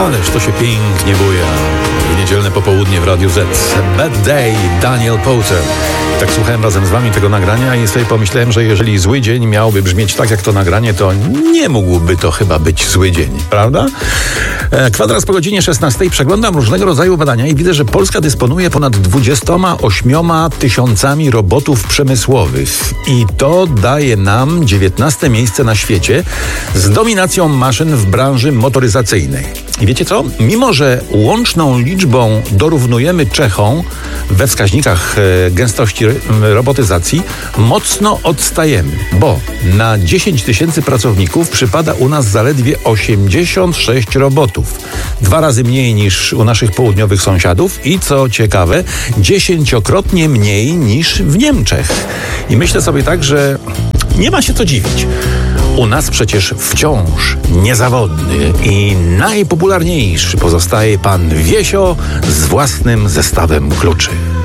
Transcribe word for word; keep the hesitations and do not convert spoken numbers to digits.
Ależ to się pięknie buja. W niedzielne popołudnie w Radiu Z. Bad Day, Daniel Powter. Tak słuchałem razem z wami tego nagrania i sobie pomyślałem, że jeżeli zły dzień miałby brzmieć tak jak to nagranie, to nie mógłby to chyba być zły dzień, prawda? E, kwadrans po godzinie szesnastej. Przeglądam różnego rodzaju badania i widzę, że Polska dysponuje ponad dwudziestoma ośmioma tysiącami robotów przemysłowych. I to daje nam dziewiętnaste miejsce na świecie z dominacją maszyn w branży motoryzacyjnej. I wiecie co? Mimo że łączną liczbą dorównujemy Czechom we wskaźnikach e, gęstości robotyzacji, mocno odstajemy, bo na dziesięć tysięcy pracowników przypada u nas zaledwie osiemdziesiąt sześć robotów. Dwa razy mniej niż u naszych południowych sąsiadów i co ciekawe, dziesięciokrotnie mniej niż w Niemczech. I myślę sobie tak, że nie ma się co dziwić. U nas przecież wciąż niezawodny i najpopularniejszy pozostaje pan Wiesio z własnym zestawem kluczy.